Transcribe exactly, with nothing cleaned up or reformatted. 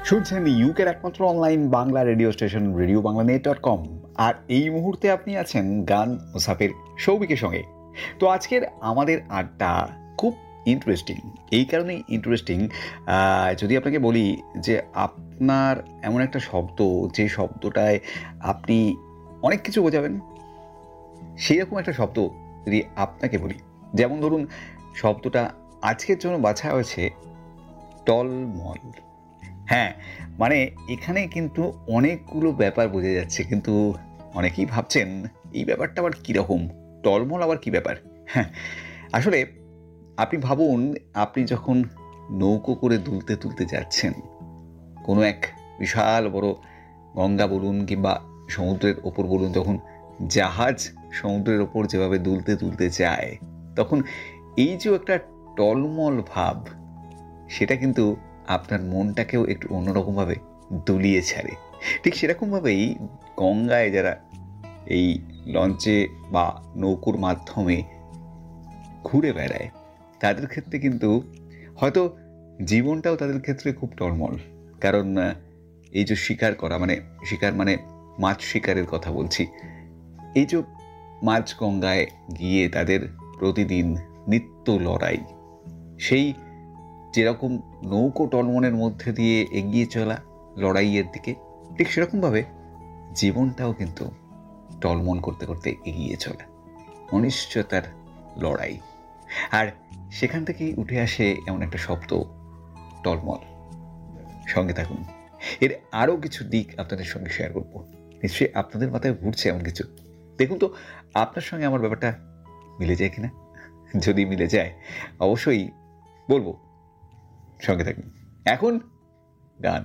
শুনছেন ইউকের একমাত্র online Bangla radio station radio Bangla net dot com. আর এই মুহূর্তে আপনি আছেন গান মুসাফির সৌভিকের সঙ্গে। তো আজকের আমাদের আড্ডা খুব ইন্টারেস্টিং। এই কারণেই ইন্টারেস্টিং, যদি আপনাকে বলি যে আপনার এমন একটা শব্দ, যে শব্দটায় আপনি অনেক কিছু বোঝাবেন, সেই রকম একটা শব্দ যদি আপনাকে বলি, যেমন ধরুন শব্দটা আজকের জন্য বাছা হয়েছে টলমল। হ্যাঁ, মানে এখানে কিন্তু অনেকগুলো ব্যাপার বোঝা যাচ্ছে, কিন্তু অনেকেই ভাবছেন এই ব্যাপারটা আবার কীরকম, টলমল আবার কী ব্যাপার। হ্যাঁ, আসলে আপনি ভাবুন, আপনি যখন নৌকো করে দুলতে তুলতে যাচ্ছেন কোনো এক বিশাল বড় গঙ্গা বলুন কিংবা সমুদ্রের ওপর বলুন, তখন জাহাজ সমুদ্রের ওপর যেভাবে দুলতে তুলতে যায়, তখন এই যে একটা টলমল ভাব, সেটা কিন্তু আপনার মনটাকেও একটু অন্যরকমভাবে দুলিয়ে ছাড়ে। ঠিক সেরকমভাবেই গঙ্গায় যারা এই লঞ্চে বা নৌকোর মাধ্যমে ঘুরে বেড়ায়, তাদের ক্ষেত্রে কিন্তু হয়তো জীবনটাও তাদের ক্ষেত্রে খুব টলমল। কারণ এই যে শিকার করা, মানে শিকার মানে মাছ শিকারের কথা বলছি, এই যে মাছ গঙ্গায় গিয়ে তাদের প্রতিদিন নিত্য লড়াই, সেই যেরকম নৌকো টলমনের মধ্যে দিয়ে এগিয়ে চলা লড়াইয়ের দিকে, ঠিক সেরকমভাবে জীবনটাও কিন্তু টলমন করতে করতে এগিয়ে চলা, অনিশ্চয়তার লড়াই। আর সেখান থেকেই উঠে আসে এমন একটা শব্দ, টলমল। সঙ্গে থাকুন, এর আরও কিছু দিক আপনাদের সঙ্গে শেয়ার করব। নিশ্চয়ই আপনাদের মাথায় ঘুরছে এমন কিছু। দেখুন তো আপনার সঙ্গে আমার ব্যাপারটা মিলে যায় কিনা। যদি মিলে যায় অবশ্যই বলবো। সঙ্গে থাকুন। এখন গান।